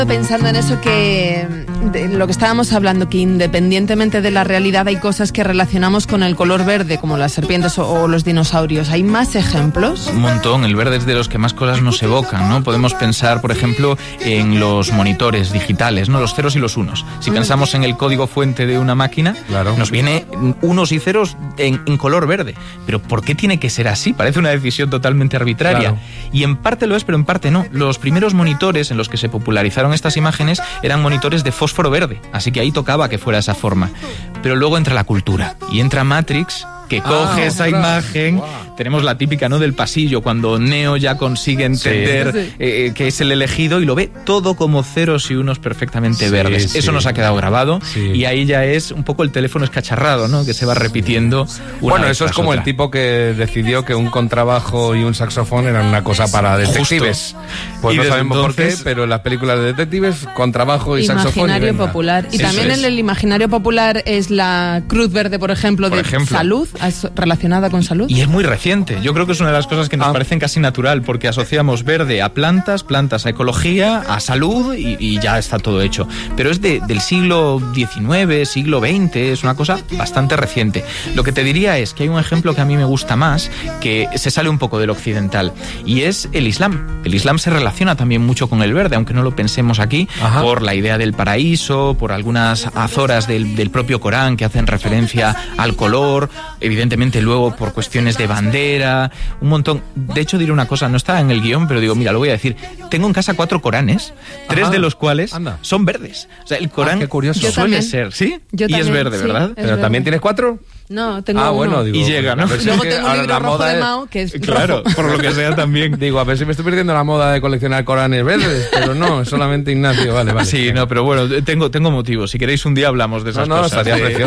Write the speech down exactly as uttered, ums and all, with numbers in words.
Pensando en eso que, de lo que estábamos hablando, que independientemente de la realidad hay cosas que relacionamos con el color verde, como las serpientes o, o los dinosaurios. ¿Hay más ejemplos? Un montón, el verde es de los que más cosas nos evocan, ¿no? Podemos pensar, por ejemplo, en los monitores digitales, ¿no? Los ceros y los unos. Si mm. pensamos en el código fuente de una máquina, claro, nos viene unos y ceros en, en color verde. Pero ¿por qué tiene que ser así? Parece una decisión totalmente arbitraria. Claro. Y en parte lo es, pero en parte no. Los primeros monitores en los que se popularizaron estas imágenes eran monitores de fósforo verde, así que ahí tocaba que fuera esa forma. Pero luego entra la cultura y entra Matrix, que coge ah, esa claro. imagen. Wow. Tenemos la típica, ¿no?, del pasillo, cuando Neo ya consigue entender sí, sí. Eh, que es el elegido y lo ve todo como ceros y unos perfectamente sí, verdes. Sí. Eso nos ha quedado grabado sí. y ahí ya es un poco el teléfono escacharrado, ¿no?, que se va repitiendo. Una bueno, eso es como otra. El tipo que decidió que un contrabajo y un saxofón eran una cosa para detectives. Justo. Pues y no sabemos entonces, por qué, pero en las películas de detectives, contrabajo y saxofón. Imaginario popular. Y sí, también en el imaginario popular es la cruz verde, por ejemplo, por de ejemplo. salud, relacionada con salud. Y es muy reciente. Yo creo que es una de las cosas que nos ah. parecen casi natural, porque asociamos verde a plantas, plantas a ecología, a salud y, y ya está todo hecho. Pero es de, del siglo diecinueve, siglo veinte, es una cosa bastante reciente. Lo que te diría es que hay un ejemplo que a mí me gusta más, que se sale un poco del occidental, y es el Islam. El Islam se relaciona también mucho con el verde, aunque no lo pensemos aquí, Ajá. por la idea del paraíso, por algunas azoras del, del propio Corán que hacen referencia al color, evidentemente luego por cuestiones de bandera, un montón. De hecho, diré una cosa, no está en el guión, pero digo, mira, lo voy a decir. Tengo en casa cuatro Coranes, tres Ajá. de los cuales Anda. son verdes. O sea, el Corán ah, qué curioso. Yo suele también. ser, ¿sí? Yo y también, es verde, sí, ¿verdad? Es ¿Pero verde. también tienes cuatro? No, tengo ah, uno. bueno, digo, y llega, ¿no? Si Luego tengo un libro rojo de Mao, que es claro, rojo. por lo que sea también. Digo, a ver si me estoy perdiendo la moda de coleccionar Coranes verdes, pero no, solamente Ignacio, vale, vale. Sí, no, pero bueno, tengo, tengo motivos. Si queréis un día hablamos de esas no, no, cosas. Estaría precioso.